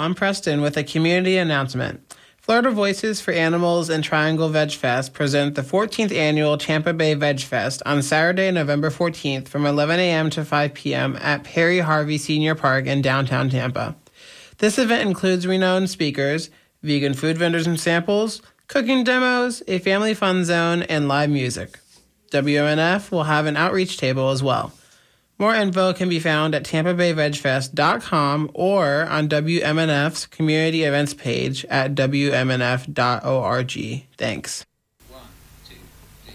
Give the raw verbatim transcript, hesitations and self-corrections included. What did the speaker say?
I'm Preston with a community announcement. Florida Voices for Animals and Triangle Veg Fest present the fourteenth annual Tampa Bay Veg Fest on Saturday, November fourteenth from eleven a.m. to five p.m. at Perry Harvey Senior Park in downtown Tampa. This event includes renowned speakers, vegan food vendors and samples, cooking demos, a family fun zone, and live music. W M N F will have an outreach table as well. More info can be found at tampa bay veg fest dot com or on W M N F's community events page at w m n f dot org. Thanks.